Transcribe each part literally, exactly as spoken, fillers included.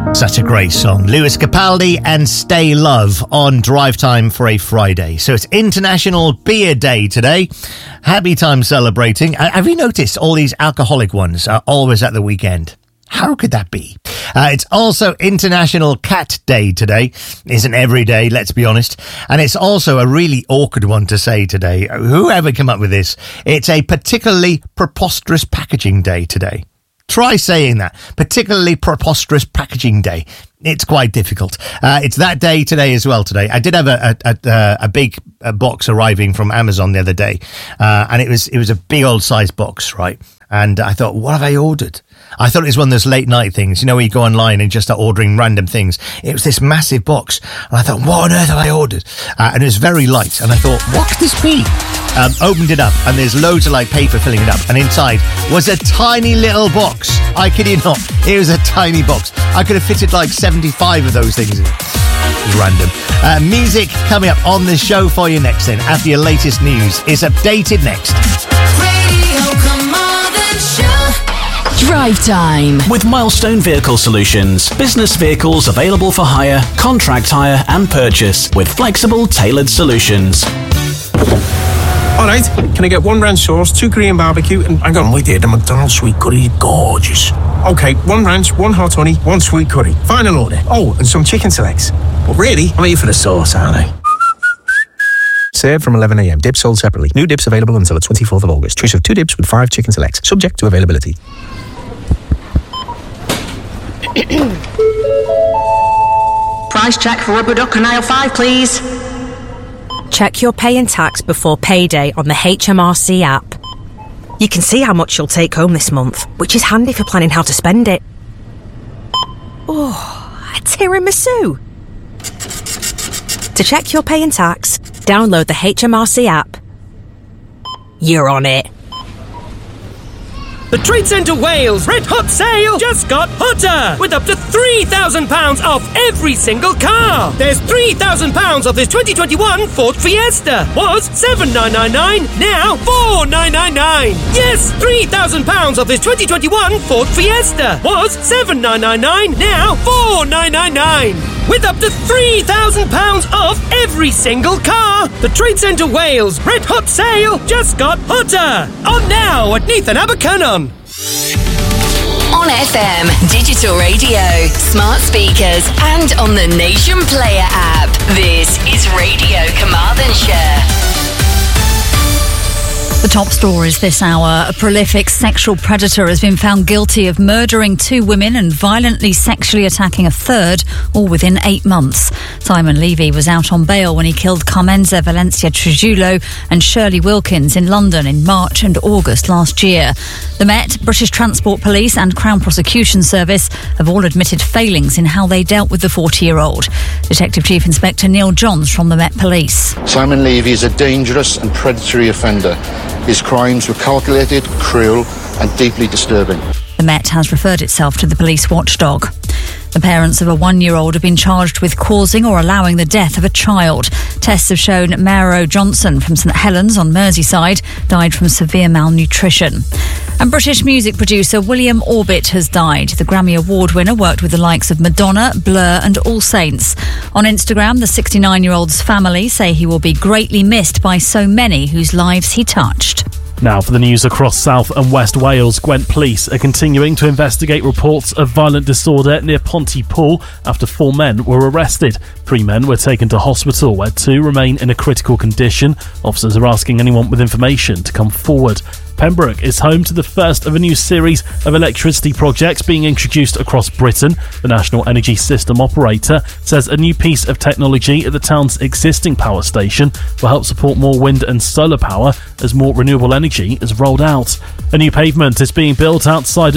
Such a great song. Lewis Capaldi and Stay Love on Drive Time for a Friday. So it's International Beer Day today. Happy time celebrating. Have you noticed all these alcoholic ones are always at the weekend? How could that be? Uh, it's also International Cat Day today. Isn't every day, let's be honest. And it's also a really awkward one to say today. Whoever came up with this? It's a particularly preposterous packaging day today. Try saying that. Particularly preposterous packaging day. It's quite difficult. Uh, it's that day today as well today. I did have a a, a, a big a box arriving from Amazon the other day. Uh, and it was it was a big old size box, right? And I thought, what have I ordered? I thought it was one of those late night things, you know, where you go online and just start ordering random things. It was this massive box. And I thought, what on earth have I ordered? Uh, and it was very light. And I thought, what could this be? Um, opened it up and there's loads of like paper filling it up. And inside was a tiny little box. I kid you not. It was a tiny box. I could have fitted like seventy-five of those things in it. It was random. Uh, music coming up on the show for you next then. After your latest news is updated next. Drive Time with Milestone Vehicle Solutions. Business vehicles available for hire, contract hire and purchase with flexible, tailored solutions. Alright, can I get one ranch sauce, two Korean barbecue, and hang on, wait there, the McDonald's sweet curry, gorgeous. Okay, one ranch, one hot honey, one sweet curry. Final order. Oh, and some chicken selects. But really, I'm here for the sauce, aren't I? Served from eleven a.m. Dips sold separately. New dips available until the twenty-fourth of August. Choice of two dips with five chicken selects. Subject to availability. Price check for rubber duck and aisle five, please. Check your pay and tax before payday on the H M R C app. You can see how much you'll take home this month, which is handy for planning how to spend it. Oh, a tiramisu. To check your pay and tax, download the H M R C app. You're on it. The Trade Centre Wales Red Hot Sale just got hotter, with up to three thousand pounds off every single car. There's three thousand pounds off this twenty twenty-one Ford Fiesta. Was seven thousand nine hundred ninety-nine, now four thousand nine hundred ninety-nine. Yes, three thousand pounds off this twenty twenty-one Ford Fiesta. Was seven thousand nine hundred ninety-nine, now four thousand nine hundred ninety-nine. With up to three thousand pounds off every single car. The Trade Centre Wales Red Hot Sale just got hotter. On now at Neath and Abercynon. On F M, digital radio, smart speakers, and on the Nation Player app. This is Radio Carmarthenshire. The top stories this hour. A prolific sexual predator has been found guilty of murdering two women and violently sexually attacking a third, all within eight months. Simon Levy was out on bail when he killed Carmenza Valencia Trijulo and Shirley Wilkins in London in March and August last year. The Met, British Transport Police and Crown Prosecution Service have all admitted failings in how they dealt with the forty-year-old. Detective Chief Inspector Neil Johns from the Met Police. Simon Levy is a dangerous and predatory offender. His crimes were calculated, cruel and deeply disturbing. The Met has referred itself to the police watchdog. The parents of a one-year-old have been charged with causing or allowing the death of a child. Tests have shown Maro Johnson from St Helens on Merseyside died from severe malnutrition. And British music producer William Orbit has died. The Grammy Award winner worked with the likes of Madonna, Blur and All Saints. On Instagram, the sixty-nine-year-old's family say he will be greatly missed by so many whose lives he touched. Now for the news across South and West Wales. Gwent Police are continuing to investigate reports of violent disorder near Pontypool after four men were arrested. Three men were taken to hospital where two remain in a critical condition. Officers are asking anyone with information to come forward. Pembroke is home to the first of a new series of electricity projects being introduced across Britain. The National Energy System Operator says a new piece of technology at the town's existing power station will help support more wind and solar power as more renewable energy is rolled out. A new pavement is being built outside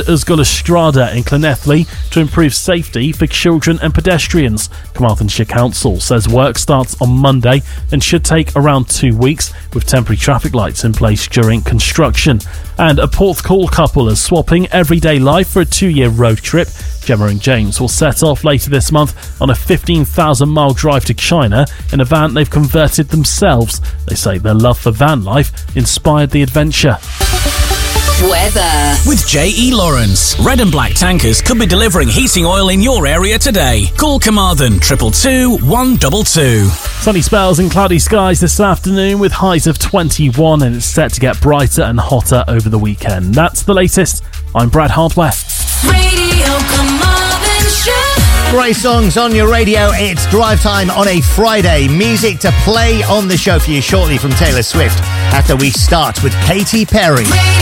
Ysgol in Llanelli to improve safety for children and pedestrians. Carmarthenshire Council says work starts on Monday and should take around two weeks with temporary traffic lights in place during construction. And a Porthcawl couple is swapping everyday life for a two-year road trip. Gemma and James will set off later this month on a fifteen thousand mile drive to China in a van they've converted themselves. They say their love for van life inspired the adventure. Weather. With J E Lawrence, Red and Black Tankers could be delivering heating oil in your area today. Call Carmarthen triple two one two two. Sunny spells and cloudy skies this afternoon with highs of twenty-one, and it's set to get brighter and hotter over the weekend. That's the latest. I'm Brad Hardware. Radio Carmarthenshire. Great songs on your radio. It's drive time on a Friday. Music to play on the show for you shortly from Taylor Swift after we start with Katy Perry. Radio